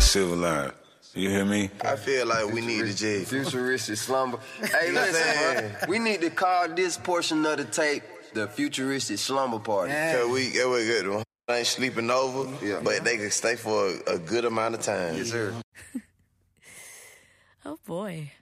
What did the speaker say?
silver life. You hear me? I feel like we need to just... Futuristic slumber. Hey, listen, bro. We need to call this portion of the tape the Futuristic Slumber Party. Cause we good. They ain't sleeping over, but they can stay for a good amount of time. Yes, sir. Oh, boy.